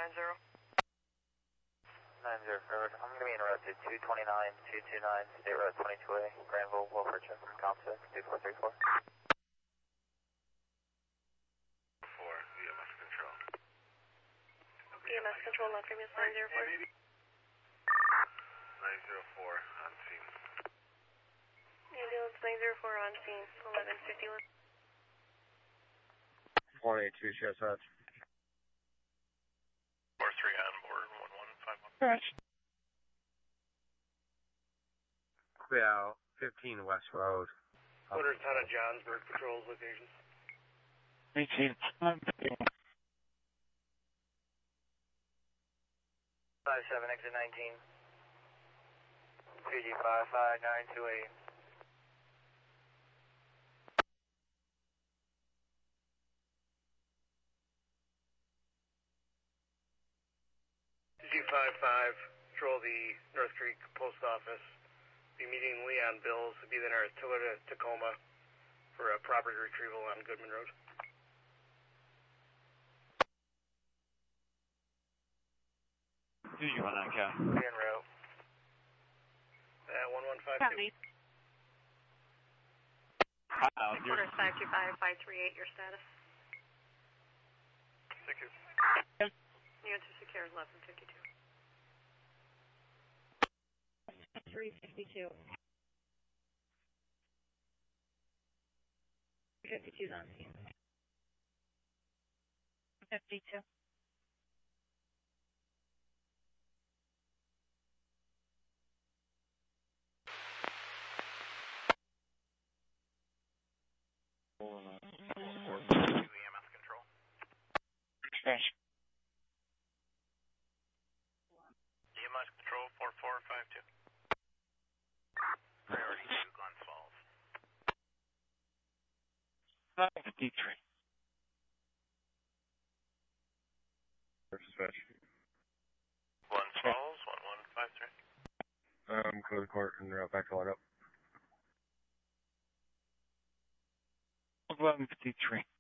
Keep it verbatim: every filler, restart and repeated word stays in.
nine zero. nine zero, forward. I'm going to be in route to two twenty-nine, two twenty-nine, State Route twenty-two A, Granville, welfare check from ComSec, two four three four. four, E M S control. E M S control, left previous nine zero four. nine zero four, on scene. Ambulance nine zero four on scene, eleven fifty-one. one eighty-two, show such. four three on board, one one five one. Correct. Yeah, fifteen West Road. Quarter ton of Johnsburg patrols locations. eighteen. five seven, exit nineteen. P G five five nine two eight. G five five, patrol the North Creek Post Office. Be meeting Leon Bills, be there at Toyota Tacoma for a property retrieval on Goodman Road. Who you on that guy? Be en route. Uh, one one five two. Wow, you're... Quarter five two five, five three eight, your status. Thank you. Units are secure, eleven fifty-two. three fifty-two. fifty-two's on scene. fifty-two. E M S control. Finish. E M S control, four four five two. Priority two, Glens Falls. nine fifty-three. Dispatch. Glens Falls, one one five three. Um, close court and route back to light up. eleven fifty-three.